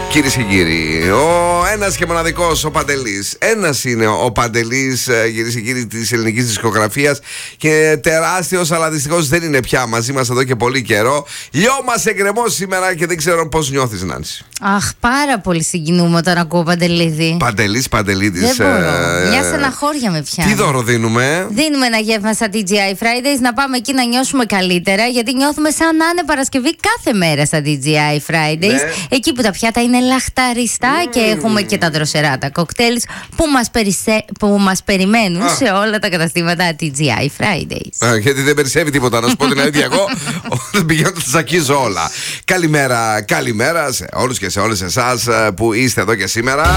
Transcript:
Κυρίες και κύριοι, ο ένας και μοναδικός, ο Παντελής. Ένας είναι ο Παντελής, κυρίες και κύριοι, της ελληνικής δισκογραφίας και τεράστιος, αλλά δυστυχώς δεν είναι πια μαζί μας εδώ και πολύ καιρό. Λιώμα σε γκρεμό σήμερα και δεν ξέρω πώς νιώθεις, Νάνση. Αχ, πάρα πολύ συγκινούμε όταν ακούω Παντελίδη. Παντελίδης. Δεν μπορώ. Μια στεναχώρια με πιάνει. Τι δώρο δίνουμε? Δίνουμε ένα γεύμα στα TGI Fridays, να πάμε εκεί να νιώσουμε καλύτερα, γιατί νιώθουμε σαν να είναι Παρασκευή κάθε μέρα στα TGI Fridays. Ναι. Εκεί που τα πιάτα είναι λαχταριστά και έχουμε και τα δροσερά, τα κοκτέιλς που μας περιμένουν σε όλα τα καταστήματα TGI Fridays. Γιατί δεν περισσεύει τίποτα, να σου πω την αλήθεια. Εγώ όταν πηγαίνω τα τσακίζω όλα. Καλημέρα σε όλους και σε όλες εσάς που είστε εδώ και σήμερα.